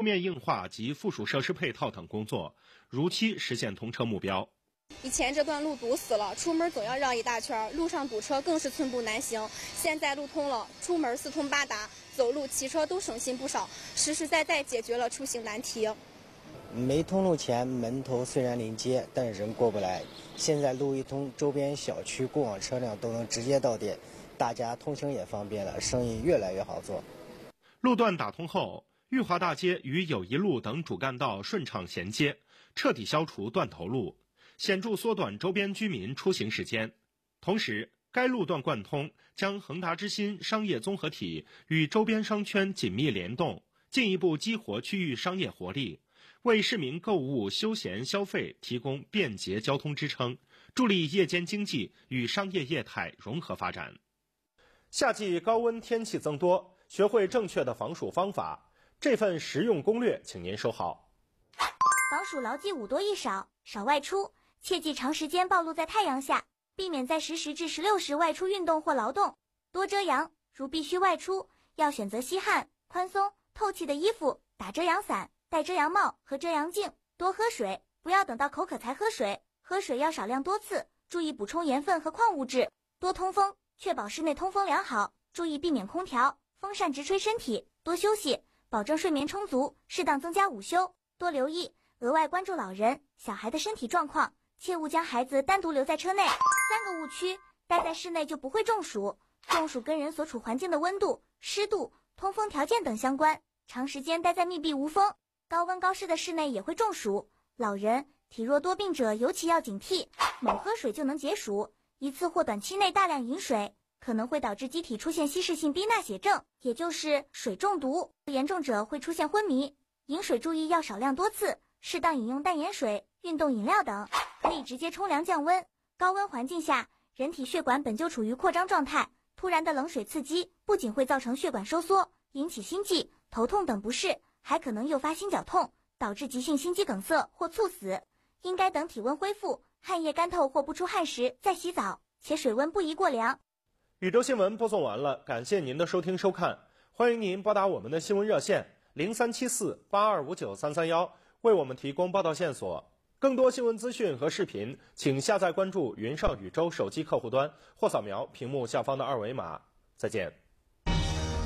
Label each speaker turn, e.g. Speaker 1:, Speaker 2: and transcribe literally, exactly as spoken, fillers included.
Speaker 1: 面硬化及附属设施配套等工作，如期实现通车目标。
Speaker 2: 以前这段路堵死了，出门总要绕一大圈，路上堵车更是寸步难行。现在路通了，出门四通八达，走路骑车都省心不少，实实在在解决了出行难题。
Speaker 3: 没通路前，门头虽然临街，但人过不来。现在路一通，周边小区过往车辆都能直接到店，大家通行也方便了，生意越来越好做。
Speaker 1: 路段打通后，裕华大街与友谊路等主干道顺畅衔接，彻底消除断头路，显著缩短周边居民出行时间。同时，该路段贯通将恒达之心商业综合体与周边商圈紧密联动，进一步激活区域商业活力，为市民购物、休闲消费提供便捷交通支撑，助力夜间经济与商业业态融合发展。夏季高温天气增多，学会正确的防暑方法，这份实用攻略请您收好。
Speaker 4: 防暑牢记五多一少，少外出，切忌长时间暴露在太阳下，避免在十时至十六时外出运动或劳动，多遮阳，如必须外出，要选择吸汗、宽松、透气的衣服，打遮阳伞，戴遮阳帽和遮阳镜，多喝水，不要等到口渴才喝水，喝水要少量多次，注意补充盐分和矿物质，多通风，确保室内通风良好，注意避免空调、风扇直吹身体，多休息，保证睡眠充足，适当增加午休，多留意，额外关注老人、小孩的身体状况，切勿将孩子单独留在车内。三个误区，待在室内就不会中暑。中暑跟人所处环境的温度、湿度、通风条件等相关，长时间待在密闭无风、高温高湿的室内也会中暑。老人、体弱多病者尤其要警惕，猛喝水就能解暑，一次或短期内大量饮水可能会导致机体出现稀释性低钠血症，也就是水中毒，严重者会出现昏迷。饮水注意要少量多次，适当饮用淡盐水、运动饮料等，可以直接冲凉降温。高温环境下，人体血管本就处于扩张状态，突然的冷水刺激不仅会造成血管收缩，引起心悸、头痛等不适，还可能诱发心绞痛，导致急性心肌梗塞或猝死。应该等体温恢复、汗液干透或不出汗时再洗澡，且水温不宜过凉。
Speaker 1: 宇宙新闻播送完了，感谢您的收听收看，欢迎您拨打我们的新闻热线零三七四八二五九三三一，为我们提供报道线索。更多新闻资讯和视频，请下载关注云上宇宙手机客户端或扫描屏幕下方的二维码。再见。